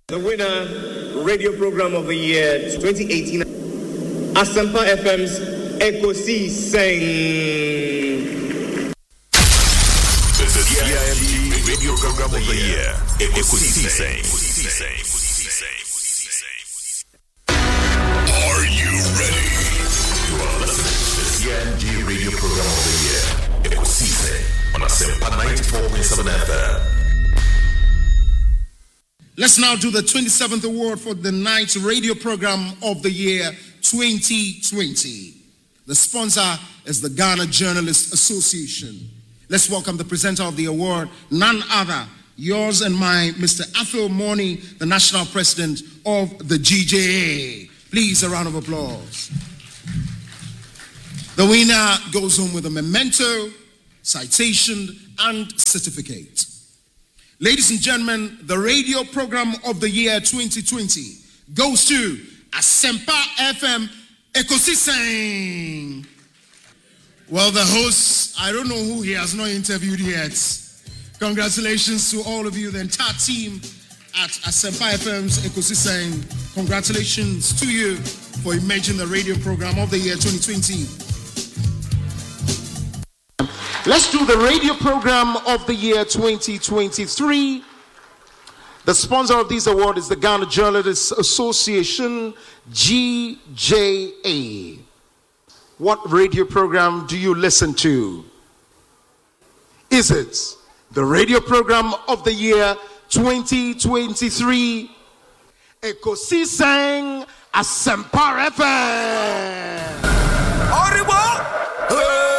The winner, radio program of the year 2018, Asempa FM's Ekosi Sing. The DIMG radio program of the year, Ekosi Sing. Are you ready? You are listening to the DIMG radio program of the year, Ekosi Sing, on Asempa 94.7 FM. Let's now do the 27th award for the Night Radio Program of the Year 2020. The sponsor is the Ghana Journalists Association. Let's welcome the presenter of the award, none other, yours and mine, Mr. Athol Morny, the National President of the GJA. Please, a round of applause. The winner goes home with a memento, citation, and certificate. Ladies and gentlemen, the radio program of the year 2020 goes to Asempa FM Ekosi Sing. Well, the host, I don't know who he has not interviewed yet. Congratulations to all of you, the entire team at Asempa FM's Ekosi Sing. Congratulations to you for emerging the radio program of the year 2020. Let's do the radio program of the year 2023. The sponsor of this award is the Ghana Journalists Association, GJA. What radio program do you listen to? Is it the radio program of the year 2023? Ekosi Sing Asempa FM.